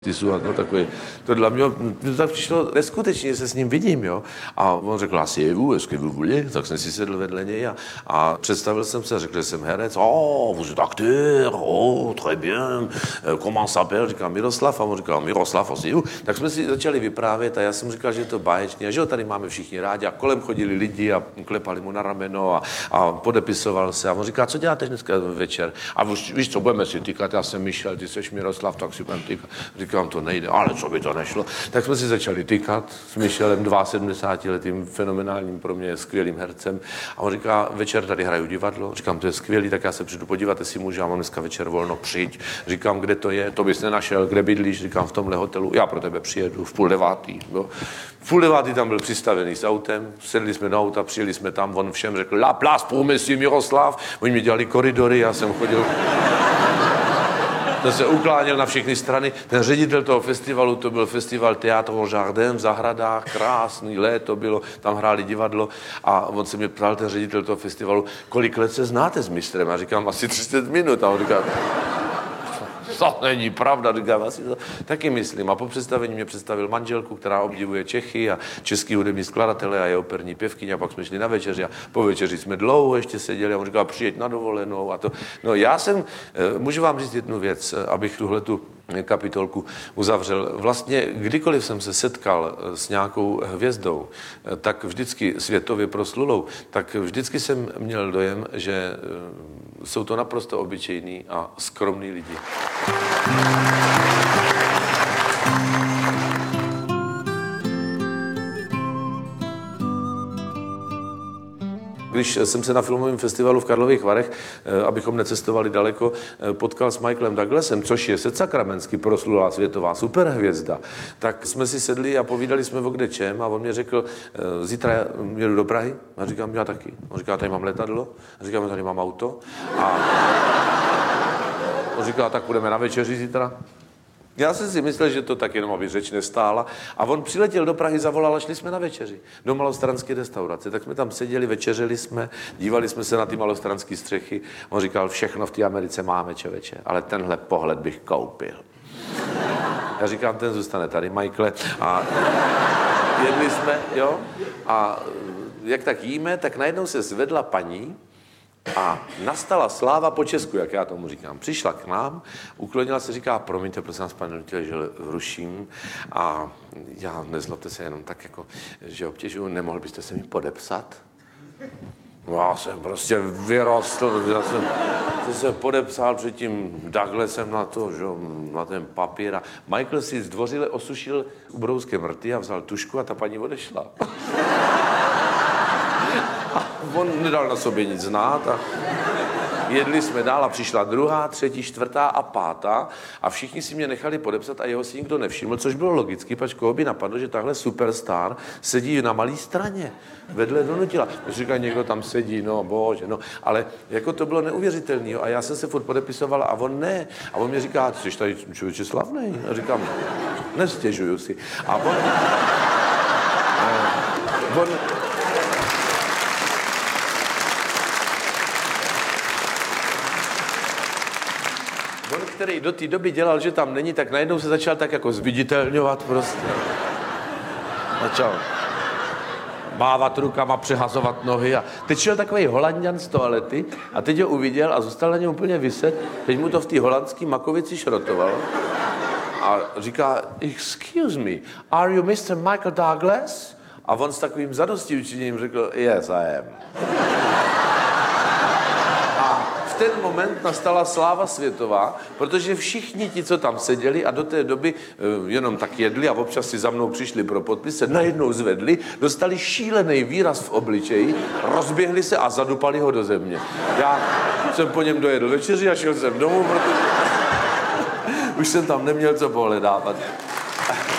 Ty jsou jako takový, to dla mě tak přišlo neskutečně, se s ním vidím, jo. A on řekl, asseyez-vous, est-ce que vous voulez? Tak jsem si sedl vedle něj a představil jsem se, řekl, že jsem herec. Oh, vous êtes acteur, oh, très bien, comment s'appelle? Říkám Miroslav a on říkal, Miroslav, asseyez-vous. Tak jsme si začali vyprávět a já jsem říkal, že je to báječný a že ho tady máme všichni rádi a kolem chodili lidi a klepali mu na rameno a podepisoval se a on říká, co děláte dneska večer? A víš co, budeme si týkat, já jsem Michel, ty seš Miroslav, tak si budeme týkat. Říkám, to nejde, ale co by to nešlo. Tak jsme si začali tykat s Michelem, 72letým fenomenálním pro mě skvělým hercem. A on říká, večer tady hraju divadlo. Říkám, to je skvělý, tak já se přijdu podívat, jestli můžu, já mám dneska večer volno, přijď. Říkám, kde to je, to bys nenašel, kde bydlíš, říkám, v tomhle hotelu, já pro tebe přijedu v 8:30. Jo. V 8:30 tam byl přistavený s autem, sedli jsme do auta, přijeli jsme tam, on všem řekl, la place pour monsieur Miroslav. Oni mi dělali koridory, já jsem chodil. To se ukláněl na všechny strany. Ten ředitel toho festivalu, to byl festival Théâtre au Jardin v zahradách, krásný léto bylo, tam hráli divadlo a on se mě ptal, ten ředitel toho festivalu, kolik let se znáte s mistrem? A říkám, asi 30 minut. A on říká, to není pravda, říkám, asi to taky myslím. A po představení mě představil manželku, která obdivuje Čechy a český hudební skladatele a je operní pěvkyně. A pak jsme šli na večeři a po večeři jsme dlouho ještě seděli a on říkal, přijeď na dovolenou a to. No já můžu vám říct jednu věc, abych tuhletu kapitolku uzavřel. Vlastně kdykoliv jsem se setkal s nějakou hvězdou, tak vždycky světově proslulou, tak vždycky jsem měl dojem, že jsou to naprosto obyčejní a skromní lidi. Když jsem se na filmovém festivalu v Karlových Varech, abychom necestovali daleko, potkal s Michaelem Douglasem, což je sedsakramensky proslulá světová superhvězda, tak jsme si sedli a povídali jsme o kde čem a on mě řekl, zítra jedu do Prahy a říkám, já taky. On říká, tady mám letadlo, a říkám, tady mám auto a on říká, tak půjdeme na večeři zítra. Já jsem si myslel, že to tak jenom, aby řeč nestála. A on přiletěl do Prahy, zavolal a šli jsme na večeři. Do malostranské restaurace. Tak jsme tam seděli, večeřili jsme, dívali jsme se na ty malostranské střechy. On říkal, všechno v té Americe máme, čověče, ale tenhle pohled bych koupil. Já říkám, ten zůstane tady, Michaele. A jedli jsme, jo. A jak tak jíme, tak najednou se zvedla paní, a nastala sláva po česku, jak já tomu říkám. Přišla k nám, uklonila se, říká, promiňte, prosím vás, pane Nutil, že ruším. A já, nezlobte se, jenom tak jako, že obtěžuju, nemohl byste se mi podepsat? Já jsem prostě vyrostl, já jsem se podepsal před tím Douglasem na to, že, na ten papír. A Michael si zdvořile osušil ubrouské mrty a vzal tušku a ta paní odešla. On nedal na sobě nic znát a jedli jsme dál a přišla druhá, třetí, čtvrtá a pátá a všichni si mě nechali podepsat a jeho si nikdo nevšiml, což bylo logicky, pač koho by napadlo, že tahle superstar sedí na malé straně, vedle Donutila. Říká, někdo tam sedí, no bože, no, ale jako to bylo neuvěřitelné a já jsem se furt podepisoval a on ne. A on mě říká, jsi tady člověče slavnej? A říkám, nestěžuju si. A on který do té doby dělal, že tam není, tak najednou se začal tak jako zviditelňovat prostě. Začal mávat rukama, přehazovat nohy a teď šel takový Holanďan z toalety a teď ho uviděl a zůstal na něm úplně viset. Teď mu to v té holandské makovici šrotovalo a říká, excuse me, are you Mr. Michael Douglas? A on s takovým zadostiučiněním řekl, yes, I am. V ten moment nastala sláva světová, protože všichni ti, co tam seděli a do té doby jenom tak jedli a občas si za mnou přišli pro podpis, se najednou zvedli, dostali šílený výraz v obličeji, rozběhli se a zadupali ho do země. Já jsem po něm dojedl večeři a šel jsem domů, protože už jsem tam neměl co pohledávat.